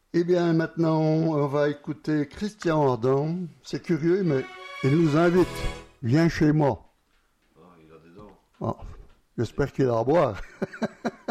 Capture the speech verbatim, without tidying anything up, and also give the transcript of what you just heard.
Eh bien, maintenant, on va écouter Christian Ardant. C'est curieux, mais il nous invite. Viens chez moi. Ah, il a des dents. Ah, j'espère qu'il a à boire.